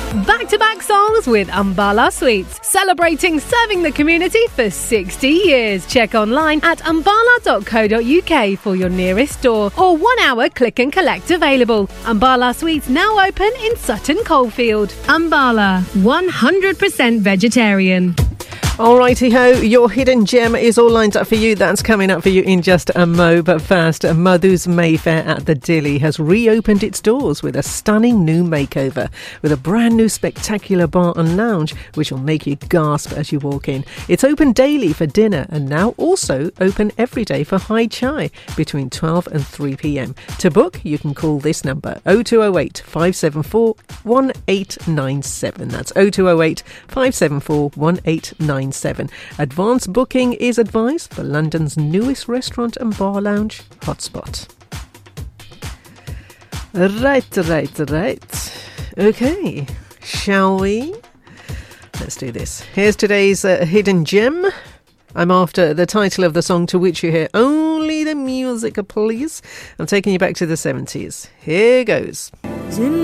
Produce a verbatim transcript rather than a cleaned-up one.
Back-to-back songs with Ambala Sweets, celebrating serving the community for sixty years. Check online at ambala dot co dot uk for your nearest store or one-hour click and collect available. Ambala Sweets now open in Sutton Coldfield. Ambala, one hundred percent vegetarian. Alrighty ho, your hidden gem is all lined up for you. That's coming up for you in just a mo. But first, Madhu's Mayfair at the Dilly has reopened its doors with a stunning new makeover, with a brand new spectacular bar and lounge which will make you gasp as you walk in. It's open daily for dinner and now also open every day for high chai between twelve and three p.m. To book, you can call this number oh two oh eight, five seven four, one eight nine seven. That's oh two oh eight, five seven four, one eight nine seven. Advance booking is advised for London's newest restaurant and bar lounge hotspot. Right, right, right. Okay, shall we? Let's do this. Here's today's uh, hidden gem. I'm after the title of the song to which you hear only the music, please. I'm taking you back to the seventies. Here goes.